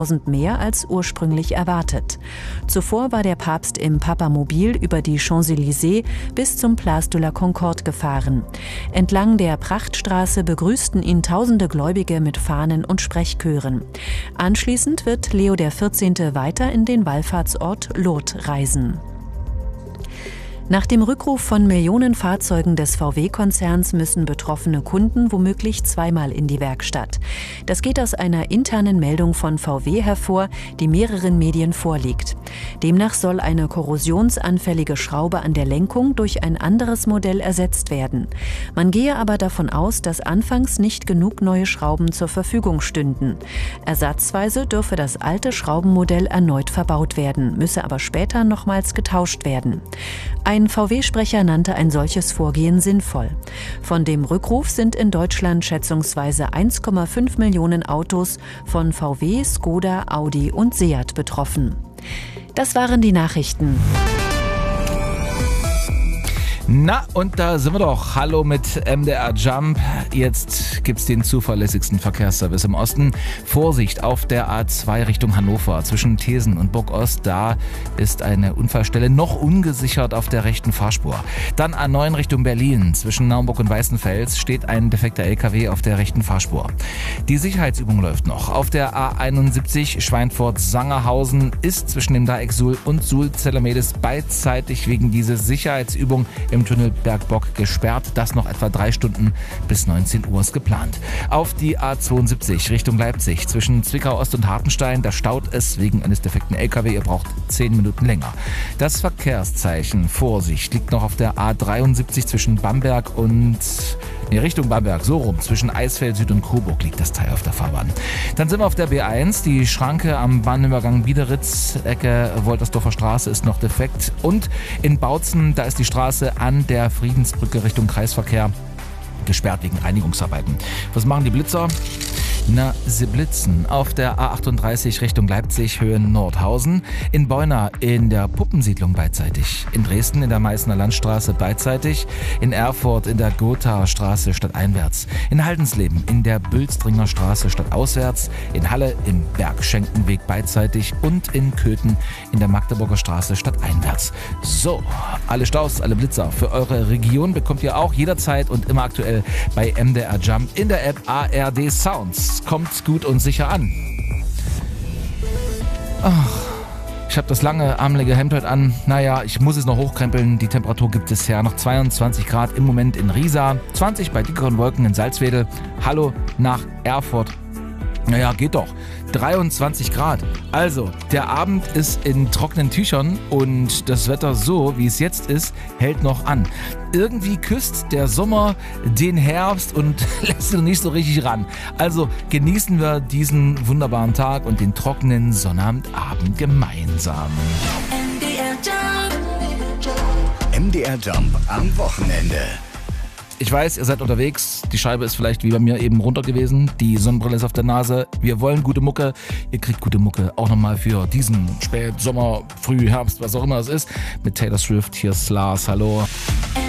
mehr als ursprünglich erwartet. Zuvor war der Papst im Papamobil über die Champs-Élysées bis zum Place de la Concorde gefahren. Entlang der Prachtstraße begrüßten ihn tausende Gläubige mit Fahnen und Sprechchören. Anschließend wird Leo XIV. Weiter in den Wallfahrtsort Lourdes reisen. Nach dem Rückruf von Millionen Fahrzeugen des VW-Konzerns müssen betroffene Kunden womöglich zweimal in die Werkstatt. Das geht aus einer internen Meldung von VW hervor, die mehreren Medien vorliegt. Demnach soll eine korrosionsanfällige Schraube an der Lenkung durch ein anderes Modell ersetzt werden. Man gehe aber davon aus, dass anfangs nicht genug neue Schrauben zur Verfügung stünden. Ersatzweise dürfe das alte Schraubenmodell erneut verbaut werden, müsse aber später nochmals getauscht werden. Ein VW-Sprecher nannte ein solches Vorgehen sinnvoll. Von dem Rückruf sind in Deutschland schätzungsweise 1,5 Millionen Autos von VW, Skoda, Audi und Seat betroffen. Das waren die Nachrichten. Na, und da sind wir doch. Hallo mit MDR Jump. Jetzt gibt's den zuverlässigsten Verkehrsservice im Osten. Vorsicht auf der A2 Richtung Hannover zwischen Thesen und Burgost. Da ist eine Unfallstelle noch ungesichert auf der rechten Fahrspur. Dann A9 Richtung Berlin. Zwischen Naumburg und Weißenfels steht ein defekter LKW auf der rechten Fahrspur. Die Sicherheitsübung läuft noch. Auf der A71 Schweinfurt-Sangerhausen ist zwischen dem Dreieck Suhl und Suhl-Zellermedes beidseitig wegen dieser Sicherheitsübung im Tunnel Bergbock gesperrt. Das noch etwa 3 Stunden bis 19 Uhr ist geplant. Auf die A72 Richtung Leipzig zwischen Zwickau Ost und Hartenstein, da staut es wegen eines defekten LKW. Ihr braucht 10 Minuten länger. Das Verkehrszeichen Vorsicht liegt noch auf der A73 zwischen Bamberg und Richtung Bamberg, so rum. Zwischen Eisfeld Süd und Coburg liegt das Teil auf der Fahrbahn. Dann sind wir auf der B1. Die Schranke am Bahnübergang Biederitz, Ecke Woltersdorfer Straße, ist noch defekt. Und in Bautzen, da ist die Straße an der Friedensbrücke Richtung Kreisverkehr gesperrt wegen Reinigungsarbeiten. Was machen die Blitzer? Na, sie blitzen auf der A38 Richtung Leipzig, Höhe Nordhausen, in Beuna in der Puppensiedlung beidseitig, in Dresden in der Meißner Landstraße beidseitig, in Erfurt in der Gothaer Straße stadteinwärts, in Haldensleben in der Bülstringer Straße stadtauswärts, in Halle im Bergschenkenweg beidseitig und in Köthen in der Magdeburger Straße stadteinwärts. So, alle Staus, alle Blitzer für eure Region bekommt ihr auch jederzeit und immer aktuell bei MDR Jump in der App ARD Sounds. Kommt gut und sicher an. Ach, ich habe das lange, armelige Hemd heute an. Naja, ich muss es noch hochkrempeln. Die Temperatur gibt es ja noch 22 Grad im Moment in Riesa, 20 bei dickeren Wolken in Salzwedel. Hallo nach Erfurt. Naja, geht doch. 23 Grad. Also, der Abend ist in trockenen Tüchern und das Wetter so, wie es jetzt ist, hält noch an. Irgendwie küsst der Sommer den Herbst und lässt ihn nicht so richtig ran. Also genießen wir diesen wunderbaren Tag und den trockenen Sonnabendabend gemeinsam. MDR Jump am Wochenende. Ich weiß, ihr seid unterwegs. Die Scheibe ist vielleicht wie bei mir eben runter gewesen. Die Sonnenbrille ist auf der Nase. Wir wollen gute Mucke. Ihr kriegt gute Mucke auch nochmal für diesen Spät-, Sommer-, Früh-, Herbst, was auch immer es ist. Mit Taylor Swift. Hier ist Lars. Hallo.